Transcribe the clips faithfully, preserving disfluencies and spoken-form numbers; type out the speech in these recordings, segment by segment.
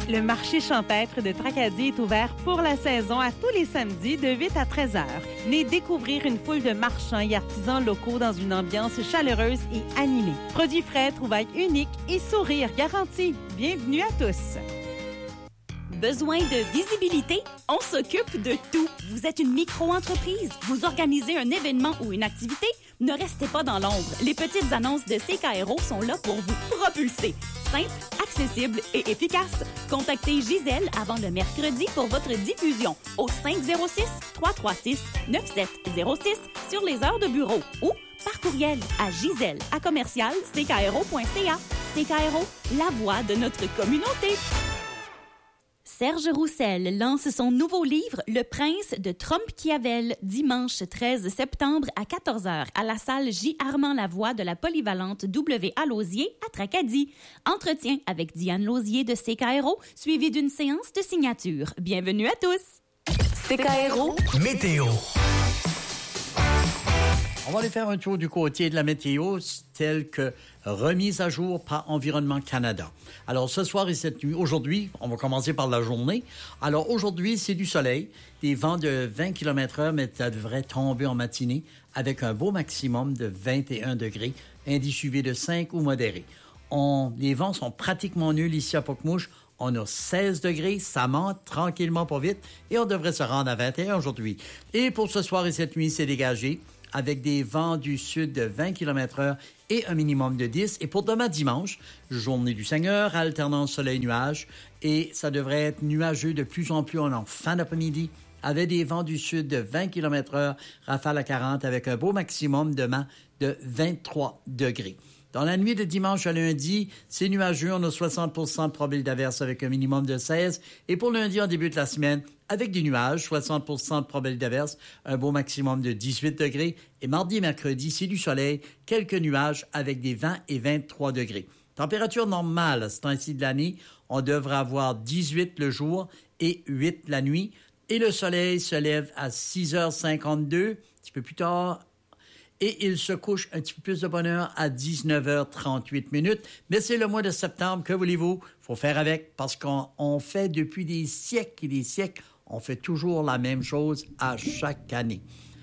Le marché champêtre de Tracadie est ouvert pour la saison à tous les samedis de huit à treize heures. Venez découvrir une foule de marchands et artisans locaux dans une ambiance chaleureuse et animée. Produits frais, trouvailles uniques et sourires garantis. Bienvenue à tous. Besoin de visibilité? On s'occupe de tout. Vous êtes une micro-entreprise? Vous organisez un événement ou une activité? Ne restez pas dans l'ombre. Les petites annonces de C K R O sont là pour vous propulser. Simple, accessible et efficace. Contactez Gisèle avant le mercredi pour votre diffusion au cinq zéro six, trois trois six, neuf sept zéro six sur les heures de bureau ou par courriel à gisèle à commercial c k r o point c a. C K R O, la voix de notre communauté. Serge Roussel lance son nouveau livre « Le prince de Trompe-Kiavel » dimanche treize septembre à quatorze heures à la salle J. Armand Lavoie de la polyvalente W A Lausier à Tracadie. Entretien avec Diane Lausier de C K R O, suivi d'une séance de signature. Bienvenue à tous! C K R O Météo. On va aller faire un tour du côté de la météo, tel que remise à jour par Environnement Canada. Alors, ce soir et cette nuit, aujourd'hui, on va commencer par la journée. Alors, aujourd'hui, c'est du soleil, des vents de vingt kilomètres heure, mais ça devrait tomber en matinée avec un beau maximum de vingt et un degrés, indice U V de cinq ou modéré. On, les vents sont pratiquement nuls ici à Pocmouche. On a seize degrés, ça monte tranquillement pas vite et on devrait se rendre à vingt et un aujourd'hui. Et pour ce soir et cette nuit, c'est dégagé, avec des vents du sud de vingt kilomètres heure et un minimum de dix. Et pour demain dimanche, journée du Seigneur, alternance soleil-nuage, et ça devrait être nuageux de plus en plus en fin d'après-midi, avec des vents du sud de vingt kilomètres heure, rafale à quarante, avec un beau maximum demain de vingt-trois degrés. Dans la nuit de dimanche à lundi, c'est nuageux, on a soixante pour cent de probabilité d'averse avec un minimum de seize. Et pour lundi, on débute la semaine avec des nuages, soixante pour cent de probabilité d'averse, un beau maximum de dix-huit degrés. Et mardi et mercredi, c'est du soleil, quelques nuages avec des vingt et vingt-trois degrés. Température normale à ce temps-ci de l'année, on devrait avoir dix-huit le jour et huit la nuit. Et le soleil se lève à six heures cinquante-deux, un petit peu plus tard. Et il se couche un petit peu plus de bonne heure à dix-neuf heures trente-huit minutes. Mais c'est le mois de septembre, que voulez-vous? Faut faire avec parce qu'on on fait depuis des siècles et des siècles, on fait toujours la même chose à chaque année.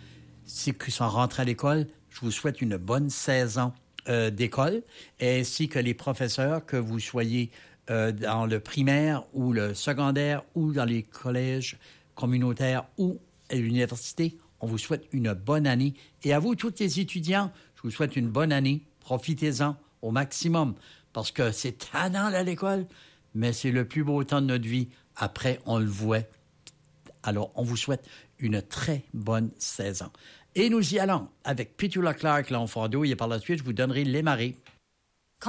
Si vous sont rentrés à l'école, je vous souhaite une bonne saison euh, d'école, ainsi que les professeurs, que vous soyez euh, dans le primaire ou le secondaire ou dans les collèges communautaires ou à l'université. On vous souhaite une bonne année. Et à vous, tous les étudiants, je vous souhaite une bonne année. Profitez-en au maximum. Parce que c'est tannant à l'école, mais c'est le plus beau temps de notre vie. Après, on le voit. Alors, on vous souhaite une très bonne saison. Et nous y allons avec Petula Clark, l'enfant d'eau. Et par la suite, je vous donnerai les marées.